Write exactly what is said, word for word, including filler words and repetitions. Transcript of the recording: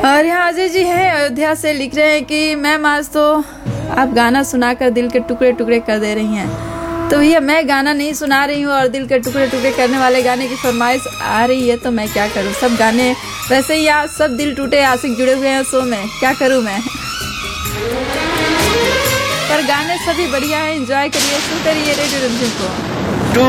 और यहाँ अजय जी हैं अयोध्या से, लिख रहे हैं कि मैम आज तो आप गाना सुनाकर दिल के टुकड़े टुकड़े कर दे रही हैं। तो भैया मैं गाना नहीं सुना रही हूँ और दिल के टुकड़े टुकड़े करने वाले गाने की फरमाइश आ रही है तो मैं क्या करूँ। सब गाने वैसे ही आज सब दिल टूटे आशिक जुड़े हुए हैं शो में, क्या करूँ मैं। पर गाने सभी बढ़िया हैं, एंजॉय करिए, सुन करिए रेडियो रिमझिम को।